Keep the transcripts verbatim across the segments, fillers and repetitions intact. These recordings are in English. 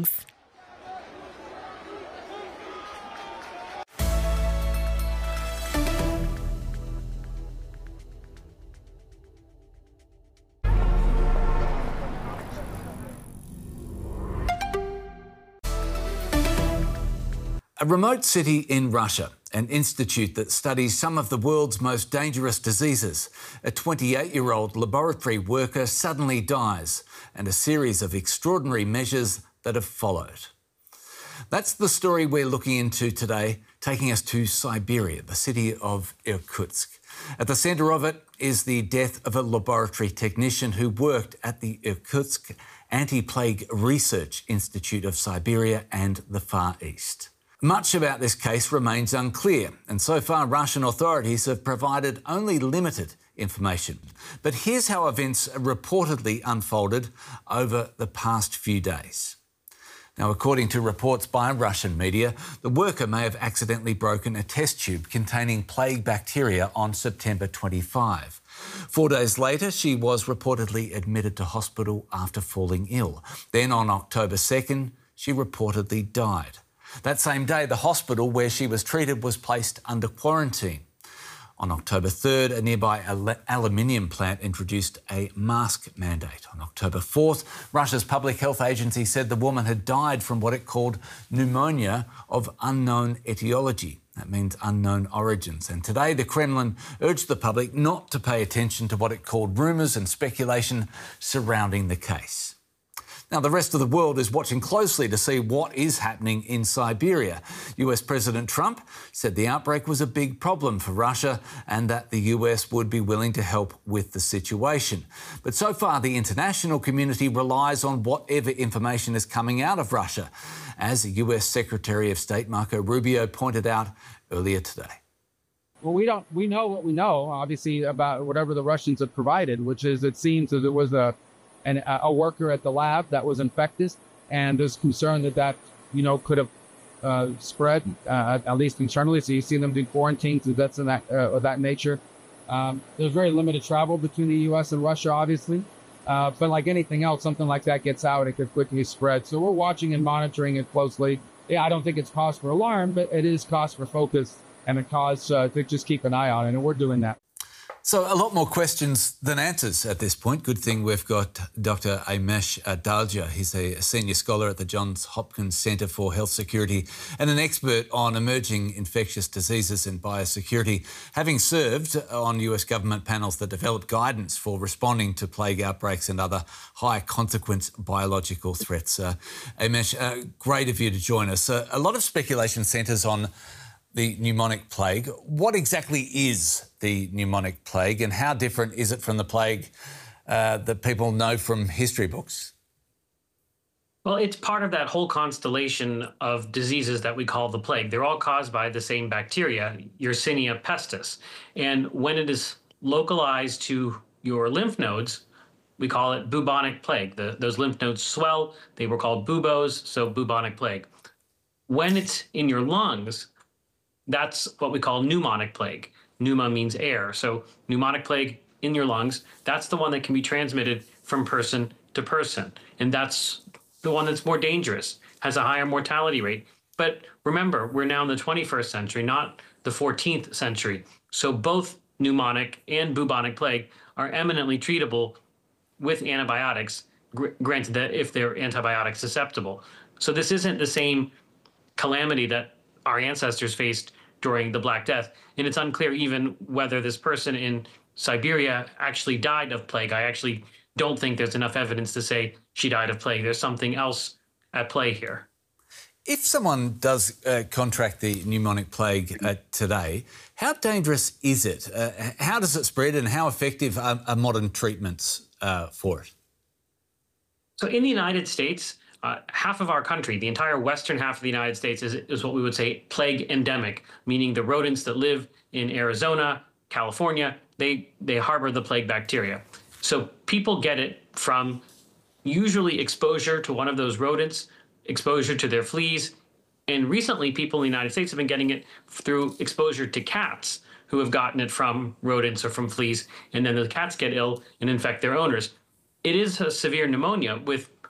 Mornings. A remote city in Russia, an institute that studies some of the world's most dangerous diseases. A twenty-eight-year-old laboratory worker suddenly dies, and a series of extraordinary measures that have followed. That's the story we're looking into today, taking us to Siberia, the city of Irkutsk. At the centre of it is the death of a laboratory technician who worked at the Irkutsk Anti-Plague Research Institute of Siberia and the Far East. Much about this case remains unclear, and so far Russian authorities have provided only limited information. But here's how events reportedly unfolded over the past few days. Now, according to reports by Russian media, the worker may have accidentally broken a test tube containing plague bacteria on September twenty-fifth. Four days later, she was reportedly admitted to hospital after falling ill. Then on October second, she reportedly died. That same day, the hospital where she was treated was placed under quarantine. On October third, a nearby al- aluminium plant introduced a mask mandate. On October fourth, Russia's public health agency said the woman had died from what it called pneumonia of unknown etiology. That means unknown origins. And today, the Kremlin urged the public not to pay attention to what it called rumours and speculation surrounding the case. Now, the rest of the world is watching closely to see what is happening in Siberia. U S President Trump said the outbreak was a big problem for Russia and that the U S would be willing to help with the situation. But so far, the international community relies on whatever information is coming out of Russia, as U S Secretary of State Marco Rubio pointed out earlier today. Well, we don't. We know what we know, obviously, about whatever the Russians have provided, which is it seems that there was a And a worker at the lab that was infected, and there's concern that that, you know, could have uh, spread, uh, at least internally. So you see them do quarantine, so that's in that, uh, of that nature. Um, there's very limited travel between the U S and Russia, obviously. Uh, but like anything else, something like that gets out, it could quickly spread. So we're watching and monitoring it closely. Yeah, I don't think it's cause for alarm, but it is cause for focus and a cause uh, to just keep an eye on it, and we're doing that. So a lot more questions than answers at this point. Good thing we've got Doctor Amesh Adalja. He's a senior scholar at the Johns Hopkins Centre for Health Security and an expert on emerging infectious diseases and biosecurity, having served on U S government panels that develop guidance for responding to plague outbreaks and other high-consequence biological threats. Uh, Amesh, uh, great of you to join us. Uh, a lot of speculation centres on the pneumonic plague. What exactly is the pneumonic plague, and how different is it from the plague uh, that people know from history books? Well, it's part of that whole constellation of diseases that we call the plague. They're all caused by the same bacteria, Yersinia pestis. And when it is localized to your lymph nodes, we call it bubonic plague. The, those lymph nodes swell. They were called buboes, so bubonic plague. When it's in your lungs, that's what we call pneumonic plague. Pneuma means air. So pneumonic plague in your lungs, that's the one that can be transmitted from person to person. And that's the one that's more dangerous, has a higher mortality rate. But remember, we're now in the twenty-first century, not the fourteenth century. So both pneumonic and bubonic plague are eminently treatable with antibiotics, gr- granted that if they're antibiotic susceptible. So this isn't the same calamity that our ancestors faced during the Black Death. And it's unclear even whether this person in Siberia actually died of plague. I actually don't think there's enough evidence to say she died of plague. There's something else at play here. If someone does uh, contract the pneumonic plague uh, today, how dangerous is it? Uh, how does it spread, and how effective are, are modern treatments uh, for it? So in the United States, Uh, half of our country, the entire western half of the United States, is, is what we would say plague endemic, meaning the rodents that live in Arizona, California, they, they harbor the plague bacteria. So people get it from usually exposure to one of those rodents, exposure to their fleas. And recently, people in the United States have been getting it through exposure to cats who have gotten it from rodents or from fleas, and then the cats get ill and infect their owners. It is a severe pneumonia with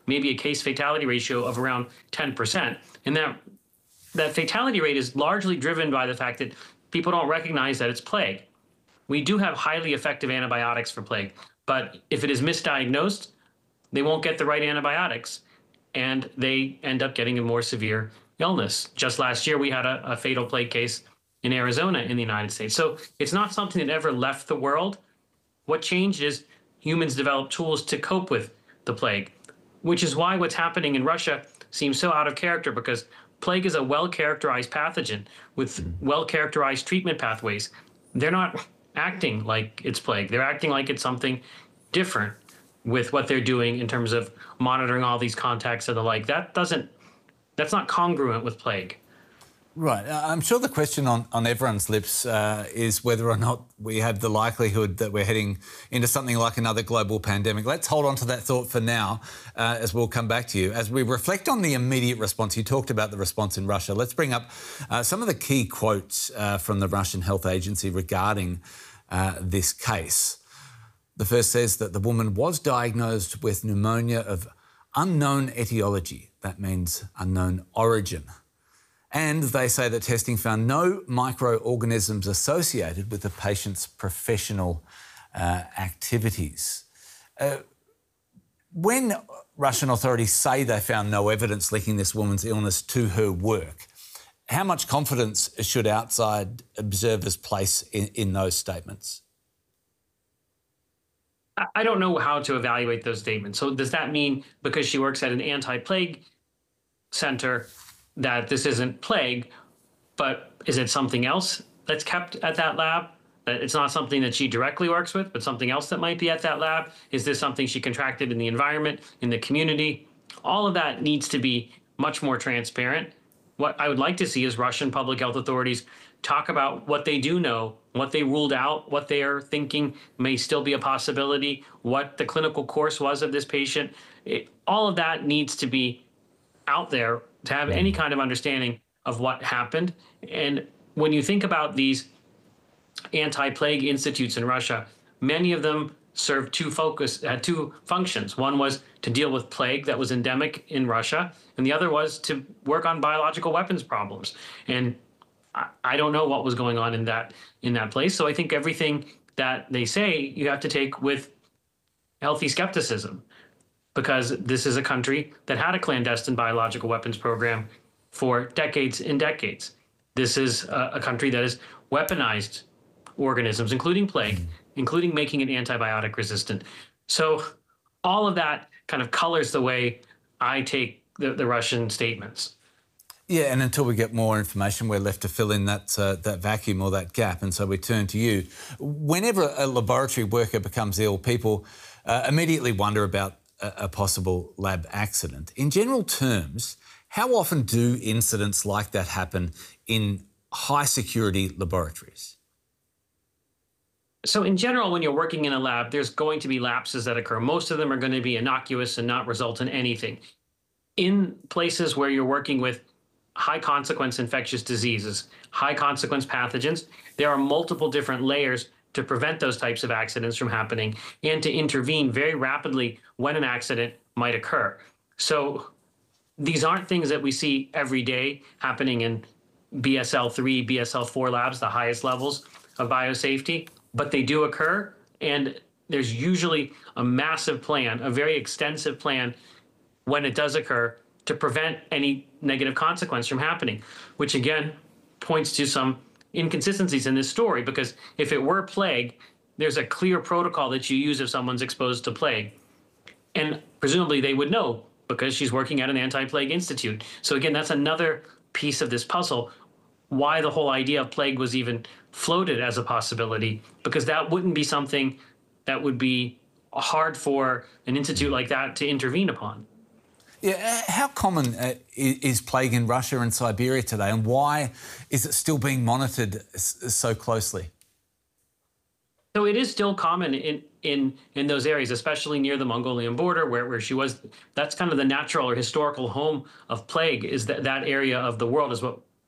maybe a case fatality ratio of around ten percent. And that, that fatality rate is largely driven by the fact that people don't recognize that it's plague. We do have highly effective antibiotics for plague, but if it is misdiagnosed, they won't get the right antibiotics, and they end up getting a more severe illness. Just last year, we had a, a fatal plague case in Arizona in the United States. So it's not something that ever left the world. What changed is humans developed tools to cope with the plague, which is why what's happening in Russia seems so out of character, because plague is a well-characterized pathogen with well-characterized treatment pathways. They're not acting like it's plague. They're acting like it's something different with what they're doing in terms of monitoring all these contacts and the like. That doesn't, that's not congruent with plague. Right. Uh, I'm sure the question on, on everyone's lips uh, is whether or not we have the likelihood that we're heading into something like another global pandemic. Let's hold on to that thought for now, uh, as we'll come back to you. As we reflect on the immediate response, you talked about the response in Russia. Let's bring up uh, some of the key quotes uh, from the Russian Health Agency regarding uh, this case. The first says that the woman was diagnosed with pneumonia of unknown etiology. That means unknown origin. And they say that testing found no microorganisms associated with the patient's professional uh, activities. Uh, when Russian authorities say they found no evidence linking this woman's illness to her work, how much confidence should outside observers place in, in those statements? I don't know how to evaluate those statements. So does that mean because she works at an anti-plague center that this isn't plague, but is it something else that's kept at that lab? That it's not something that she directly works with, but something else that might be at that lab? Is this something she contracted in the environment, in the community? All of that needs to be much more transparent. What I would like to see is Russian public health authorities talk about what they do know, what they ruled out, what they are thinking may still be a possibility, what the clinical course was of this patient. It, all of that needs to be out there to have any kind of understanding of what happened. And when you think about these anti-plague institutes in Russia, many of them served two focus, had two functions. One was to deal with plague that was endemic in Russia, and the other was to work on biological weapons problems. And I, I don't know what was going on in that in that place. So I think everything that they say you have to take with healthy skepticism, because this is a country that had a clandestine biological weapons program for decades and decades. This is a, a country that has weaponized organisms, including plague, mm. including making it antibiotic resistant. So all of that kind of colors the way I take the, the Russian statements. Yeah, and until we get more information, we're left to fill in that uh, that vacuum or that gap. And so we turn to you. Whenever a laboratory worker becomes ill, people uh, immediately wonder about a possible lab accident. In general terms, how often do incidents like that happen in high security laboratories? So in general, when you're working in a lab, there's going to be lapses that occur. Most of them are going to be innocuous and not result in anything. In places where you're working with high consequence infectious diseases, high consequence pathogens, there are multiple different layers to prevent those types of accidents from happening and to intervene very rapidly when an accident might occur. So these aren't things that we see every day happening in B S L three, B S L four labs, the highest levels of biosafety, but they do occur. And there's usually a massive plan, a very extensive plan when it does occur to prevent any negative consequence from happening, which again points to some inconsistencies in this story, because if it were plague, there's a clear protocol that you use if someone's exposed to plague. And presumably they would know because she's working at an anti-plague institute. So again, that's another piece of this puzzle, why the whole idea of plague was even floated as a possibility, because that wouldn't be something that would be hard for an institute like that to intervene upon. Yeah, how common uh, is plague in Russia and Siberia today, and why is it still being monitored so closely? So it is still common in in in those areas, especially near the Mongolian border, where where she was. That's kind of the natural or historical home of plague. Is that that area of the world is what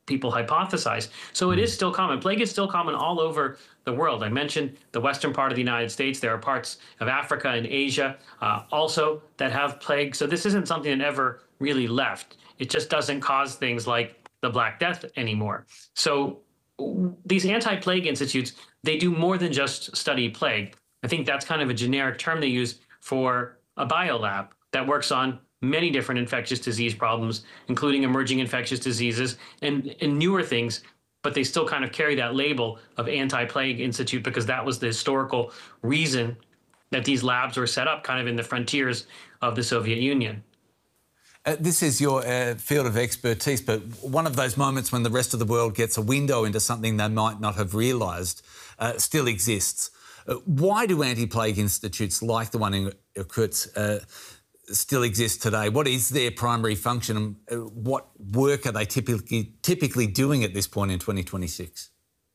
people hypothesize. So it is still common. Plague is still common all over the world. I mentioned the western part of the United States. There are parts of Africa and Asia uh, also that have plague. So this isn't something that ever really left. It just doesn't cause things like the Black Death anymore. So these anti-plague institutes, they do more than just study plague. I think that's kind of a generic term they use for a biolab that works on many different infectious disease problems, including emerging infectious diseases and, and newer things, but they still kind of carry that label of anti-plague institute because that was the historical reason that these labs were set up kind of in the frontiers of the Soviet Union. Uh, this is your uh, field of expertise, but one of those moments when the rest of the world gets a window into something they might not have realised uh, still exists. Uh, why do anti-plague institutes like the one in Irkutsk uh, still exist today? What is their primary function? Uh, what work are they typically typically doing at this point in twenty twenty-six?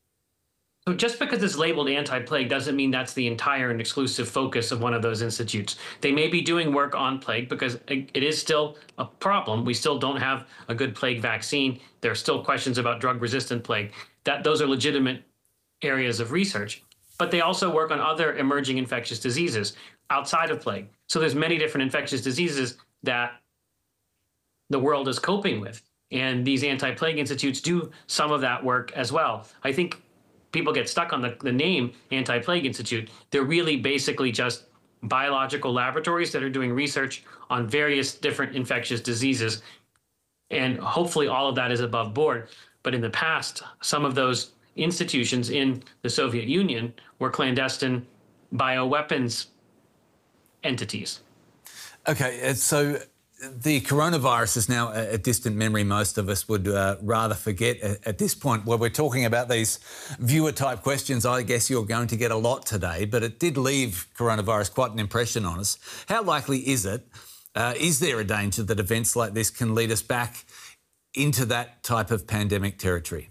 So just because it's labeled anti-plague doesn't mean that's the entire and exclusive focus of one of those institutes. They may be doing work on plague because it is still a problem. We still don't have a good plague vaccine. There are still questions about drug-resistant plague. That those are legitimate areas of research. But they also work on other emerging infectious diseases outside of plague. So there's many different infectious diseases that the world is coping with. And these anti-plague institutes do some of that work as well. I think people get stuck on the, the name Anti-Plague Institute. They're really basically just biological laboratories that are doing research on various different infectious diseases. And hopefully all of that is above board. But in the past, some of those institutions in the Soviet Union were clandestine bioweapons entities. Okay, so the coronavirus is now a distant memory most of us would uh, rather forget at this point. Where we're talking about these viewer-type questions, I guess you're going to get a lot today, but it did leave coronavirus quite an impression on us. How likely is it, uh, is there a danger that events like this can lead us back into that type of pandemic territory?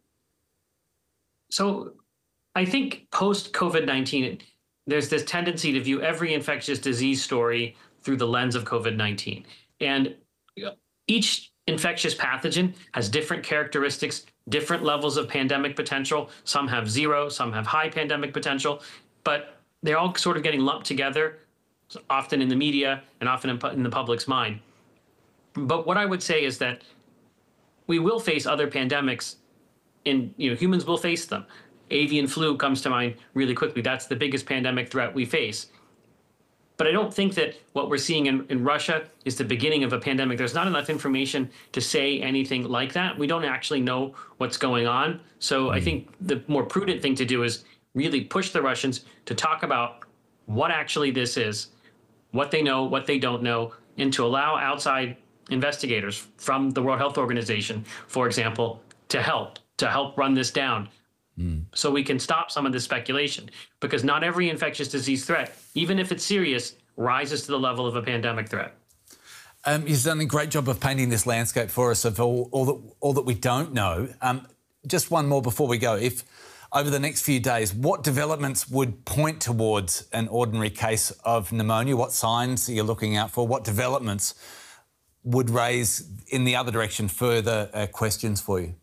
So I think post-COVID nineteen, there's this tendency to view every infectious disease story through the lens of COVID nineteen. And each infectious pathogen has different characteristics, different levels of pandemic potential. Some have zero, some have high pandemic potential, but they're all sort of getting lumped together, often in the media and often in, in the public's mind. But what I would say is that we will face other pandemics, in, you know, humans will face them. Avian flu comes to mind really quickly. That's the biggest pandemic threat we face. But I don't think that what we're seeing in, in Russia is the beginning of a pandemic. There's not enough information to say anything like that. We don't actually know what's going on. So I think the more prudent thing to do is really push the Russians to talk about what actually this is, what they know, what they don't know, and to allow outside investigators from the World Health Organization, for example, to help, to help run this down. Mm. So we can stop some of this speculation, because not every infectious disease threat, even if it's serious, rises to the level of a pandemic threat. Um, you've done a great job of painting this landscape for us of all, all, that, all that we don't know. Um, just one more before we go. If over the next few days, what developments would point towards an ordinary case of pneumonia? What signs are you looking out for? What developments would raise in the other direction further uh, questions for you?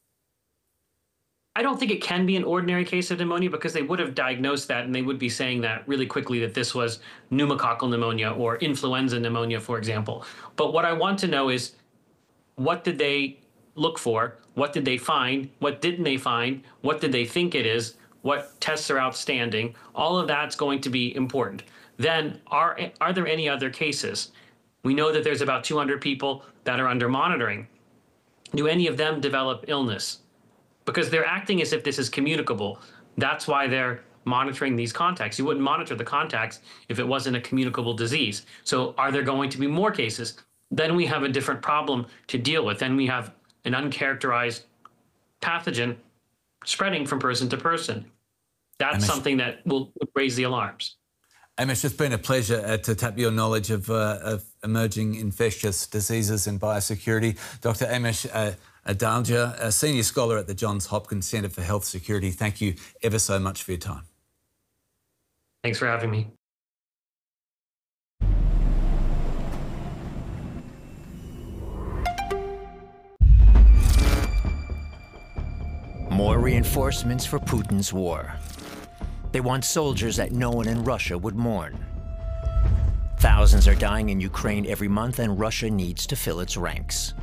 I don't think it can be an ordinary case of pneumonia, because they would have diagnosed that and they would be saying that really quickly, that this was pneumococcal pneumonia or influenza pneumonia, for example. But what I want to know is, what did they look for? What did they find? What didn't they find? What did they think it is? What tests are outstanding? All of that's going to be important. Then, are, are there any other cases? We know that there's about two hundred people that are under monitoring. Do any of them develop illness? Because they're acting as if this is communicable. That's why they're monitoring these contacts. You wouldn't monitor the contacts if it wasn't a communicable disease. So are there going to be more cases? Then we have a different problem to deal with. Then we have an uncharacterized pathogen spreading from person to person. That's something that will raise the alarms. Amish, it's been a pleasure uh, to tap your knowledge of, uh, of emerging infectious diseases and biosecurity. Doctor Amish uh, Adalja, a senior scholar at the Johns Hopkins Centre for Health Security. Thank you ever so much for your time. Thanks for having me. More reinforcements for Putin's war. They want soldiers that no one in Russia would mourn. Thousands are dying in Ukraine every month, and Russia needs to fill its ranks.